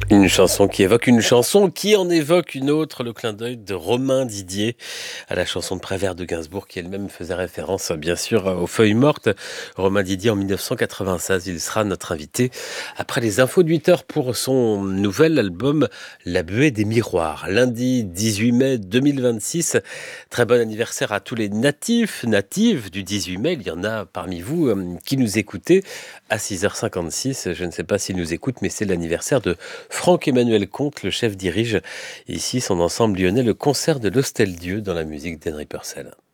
Une chanson qui évoque une chanson qui en évoque une autre, le clin d'œil de Romain Didier à la chanson de Prévert de Gainsbourg qui elle-même faisait référence bien sûr aux feuilles mortes. Romain Didier en 1996, il sera notre invité après les infos de 8 heures pour son nouvel album La Buée des Miroirs. Lundi 18 mai 2026, très bon anniversaire à tous les natives du 18 mai. Il y en a parmi vous qui nous écoutez à 6h56. Je ne sais pas s'ils nous écoutent, mais c'est l'anniversaire de Franck-Emmanuel Comte, le chef dirige ici son ensemble lyonnais, le concert de l'Hostel Dieu dans la musique d'Henry Purcell.